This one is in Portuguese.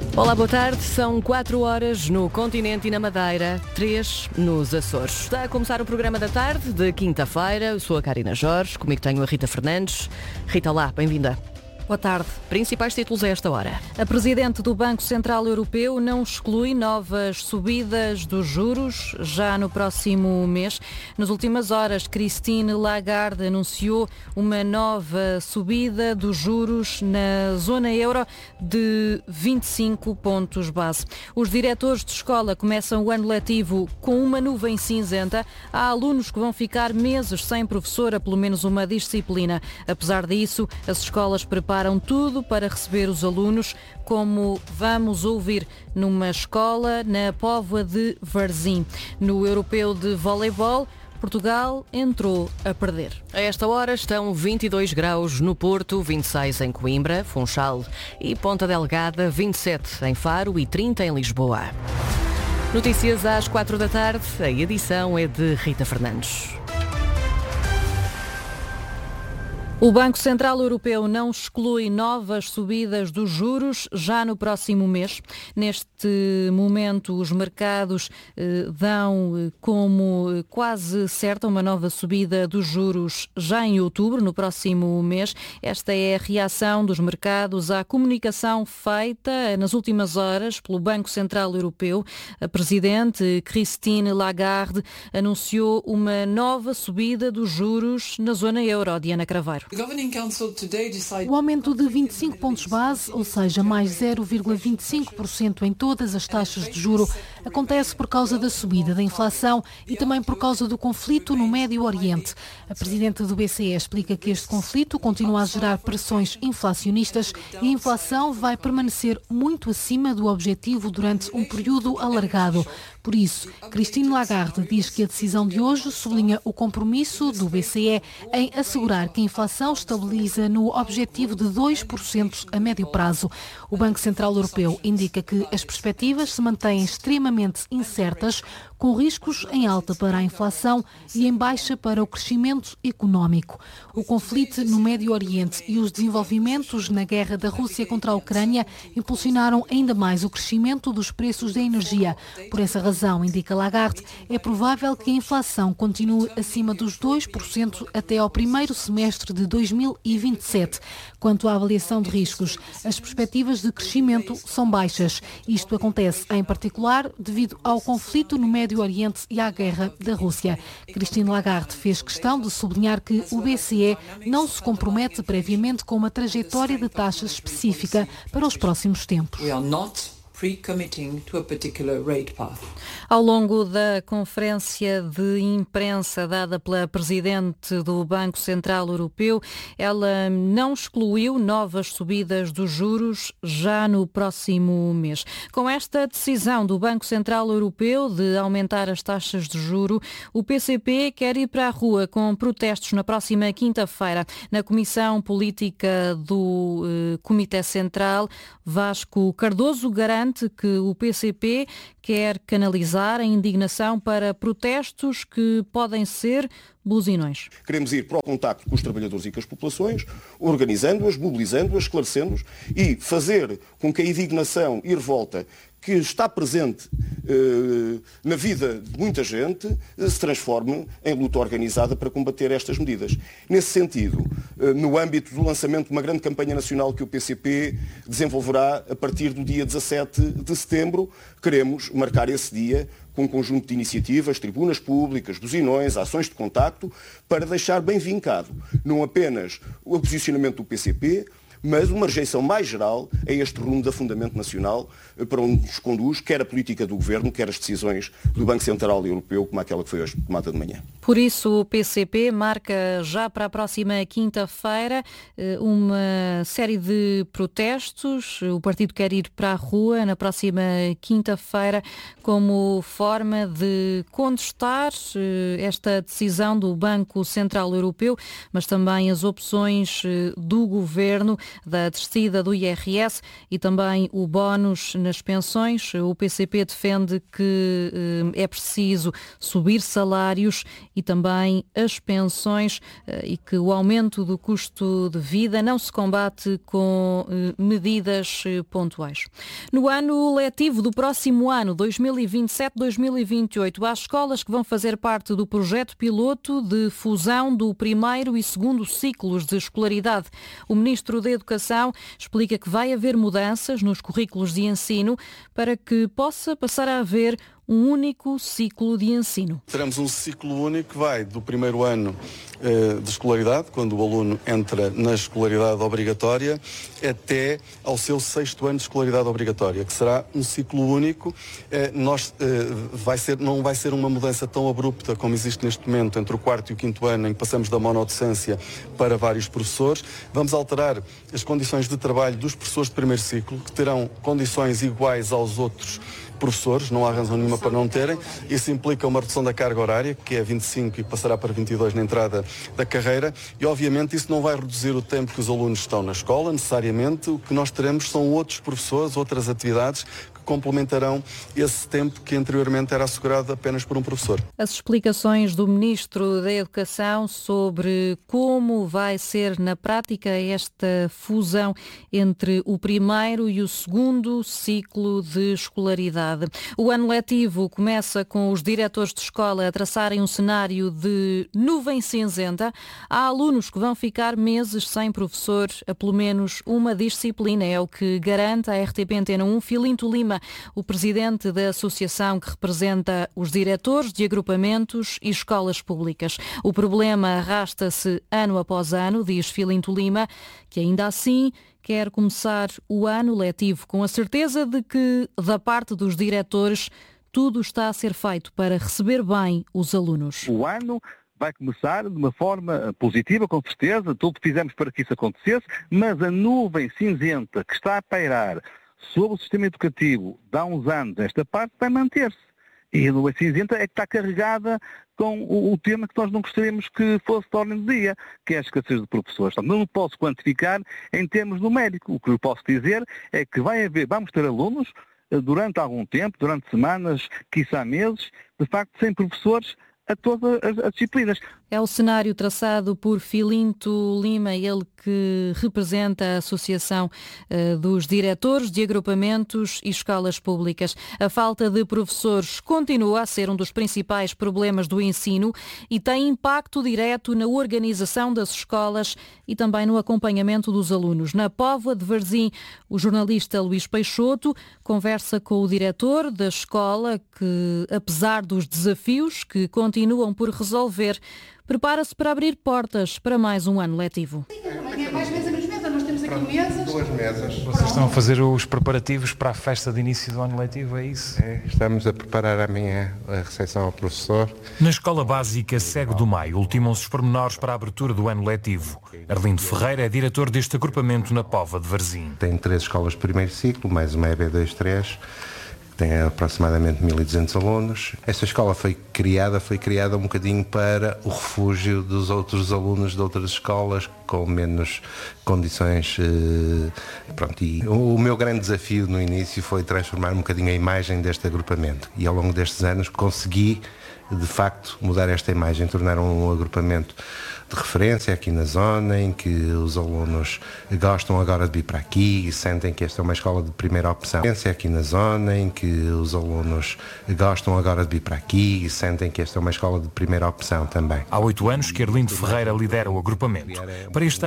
Olá, boa tarde. São 4 horas no continente e na Madeira, 3 nos Açores. Está a começar o programa da tarde de quinta-feira. Eu sou a Karina Jorge, comigo tenho a Rita Fernandes. Rita, olá, bem-vinda. Boa tarde. Principais títulos a esta hora. A Presidente do Banco Central Europeu não exclui novas subidas dos juros já no próximo mês. Nas últimas horas, Christine Lagarde anunciou uma nova subida dos juros na zona euro de 25 pontos base. Os diretores de escola começam o ano letivo com uma nuvem cinzenta. Há alunos que vão ficar meses sem professora, pelo menos uma disciplina. Apesar disso, as escolas preparam tudo para receber os alunos, como vamos ouvir numa escola na Póvoa de Varzim. No Europeu de Voleibol, Portugal entrou a perder. A esta hora estão 22 graus no Porto, 26 em Coimbra, Funchal e Ponta Delgada, 27 em Faro e 30 em Lisboa. Notícias às 4 da tarde, a edição é de Rita Fernandes. O Banco Central Europeu não exclui novas subidas dos juros já no próximo mês. Neste momento, os mercados dão como quase certa uma nova subida dos juros já em outubro, no próximo mês. Esta é a reação dos mercados à comunicação feita nas últimas horas pelo Banco Central Europeu. A Presidente Christine Lagarde anunciou uma nova subida dos juros na zona euro. Diana Craveiro. O aumento de 25 pontos base, ou seja, mais 0,25% em todas as taxas de juro, acontece por causa da subida da inflação e também por causa do conflito no Médio Oriente. A Presidente do BCE explica que este conflito continua a gerar pressões inflacionistas e a inflação vai permanecer muito acima do objetivo durante um período alargado. Por isso, Christine Lagarde diz que a decisão de hoje sublinha o compromisso do BCE em assegurar que a inflação estabiliza no objetivo de 2% a médio prazo. O Banco Central Europeu indica que as perspectivas se mantêm extremamente incertas, com riscos em alta para a inflação e em baixa para o crescimento económico. O conflito no Médio Oriente e os desenvolvimentos na guerra da Rússia contra a Ucrânia impulsionaram ainda mais o crescimento dos preços da energia. Por essa razão, indica Lagarde, é provável que a inflação continue acima dos 2% até ao primeiro semestre de 2027. Quanto à avaliação de riscos, as perspectivas de crescimento são baixas. Isto acontece, em particular, devido ao conflito no Médio Oriente e à guerra da Rússia. Christine Lagarde fez questão de sublinhar que o BCE não se compromete previamente com uma trajetória de taxas específica para os próximos tempos. Ao longo da conferência de imprensa dada pela Presidente do Banco Central Europeu, ela não excluiu novas subidas dos juros já no próximo mês. Com esta decisão do Banco Central Europeu de aumentar as taxas de juro, o PCP quer ir para a rua com protestos na próxima quinta-feira. Na Comissão Política do Comitê Central, Vasco Cardoso garante que o PCP quer canalizar a indignação para protestos que podem ser buzinões. Queremos ir para o contacto com os trabalhadores e com as populações, organizando-as, mobilizando-as, esclarecendo-as e fazer com que a indignação e revolta que está presente na vida de muita gente se transforme em luta organizada para combater estas medidas. Nesse sentido, no âmbito do lançamento de uma grande campanha nacional que o PCP desenvolverá a partir do dia 17 de setembro, queremos marcar esse dia com um conjunto de iniciativas, tribunas públicas, buzinões, ações de contacto, para deixar bem vincado não apenas o posicionamento do PCP, mas uma rejeição mais geral a este rumo de afundamento nacional para onde nos conduz quer a política do Governo, quer as decisões do Banco Central Europeu, como aquela que foi hoje tomada de manhã. Por isso, o PCP marca já para a próxima quinta-feira uma série de protestos. O partido quer ir para a rua na próxima quinta-feira como forma de contestar esta decisão do Banco Central Europeu, mas também as opções do Governo da descida do IRS e também o bónus nas pensões. O PCP defende que é preciso subir salários e também as pensões e que o aumento do custo de vida não se combate com medidas pontuais. No ano letivo do próximo ano, 2027-2028, há escolas que vão fazer parte do projeto piloto de fusão do primeiro e segundo ciclos de escolaridade. O Ministro da Educação explica que vai haver mudanças nos currículos de ensino para que possa passar a haver um único ciclo de ensino. Teremos um ciclo único que vai do primeiro ano de escolaridade, quando o aluno entra na escolaridade obrigatória, até ao seu 6º ano de escolaridade obrigatória, que será um ciclo único. Não vai ser uma mudança tão abrupta como existe neste momento entre o 4º e o 5º ano, em que passamos da monodocência para vários professores. Vamos alterar as condições de trabalho dos professores de primeiro ciclo, que terão condições iguais aos outros professores, não há razão nenhuma para não terem. Isso implica uma redução da carga horária, que é 25 e passará para 22 na entrada da carreira, e obviamente isso não vai reduzir o tempo que os alunos estão na escola, necessariamente. O que nós teremos são outros professores, outras atividades que complementarão esse tempo que anteriormente era assegurado apenas por um professor. As explicações do Ministro da Educação sobre como vai ser na prática esta fusão entre o primeiro e o segundo ciclo de escolaridade. O ano letivo começa com os diretores de escola a traçarem um cenário de nuvem cinzenta. Há alunos que vão ficar meses sem professor a pelo menos uma disciplina. É o que garante a RTP Antena 1 Filinto Lima, o presidente da associação que representa os diretores de agrupamentos e escolas públicas. O problema arrasta-se ano após ano, diz Filinto Lima, que ainda assim quer começar o ano letivo com a certeza de que, da parte dos diretores, tudo está a ser feito para receber bem os alunos. O ano vai começar de uma forma positiva, com certeza, tudo que fizemos para que isso acontecesse, mas a nuvem cinzenta que está a pairar sobre o sistema educativo de há uns anos, esta parte vai manter-se. E a nuvem cinzenta é que está carregada com o tema que nós não gostaríamos que fosse de ordem do dia, que é a escassez de professores. Portanto, não posso quantificar em termos numéricos. O que eu posso dizer é que vamos ter alunos durante algum tempo, durante semanas, quiçá meses, de facto, sem professores a todas as disciplinas. É o cenário traçado por Filinto Lima, ele que representa a Associação dos Diretores de Agrupamentos e Escolas Públicas. A falta de professores continua a ser um dos principais problemas do ensino e tem impacto direto na organização das escolas e também no acompanhamento dos alunos. Na Póvoa de Varzim, o jornalista Luís Peixoto conversa com o diretor da escola que, apesar dos desafios que continuam por resolver, prepara-se para abrir portas para mais um ano letivo. É mais mesa, menos mesa. Nós temos aqui mesas. 2 mesas. Vocês estão a fazer os preparativos para a festa de início do ano letivo, é isso? Estamos a preparar amanhã a recepção ao professor. Na Escola Básica Cego do Maio, ultimam-se os pormenores para a abertura do ano letivo. Arlindo Ferreira é diretor deste agrupamento na Póvoa de Varzim. Tem 3 escolas de primeiro ciclo, mais uma EB23. Tem aproximadamente 1.200 alunos. Esta escola foi criada um bocadinho para o refúgio dos outros alunos de outras escolas com menos condições. E o meu grande desafio no início foi transformar um bocadinho a imagem deste agrupamento. E ao longo destes anos consegui, de facto, mudar esta imagem, tornar um agrupamento de referência aqui na zona, em que os alunos gostam agora de vir para aqui e sentem que esta é uma escola de primeira opção. Aqui na zona, em que os alunos gostam agora de vir para aqui e sentem que esta é uma escola de primeira opção também. Há 8 anos que Arlindo Ferreira lidera o agrupamento. Para este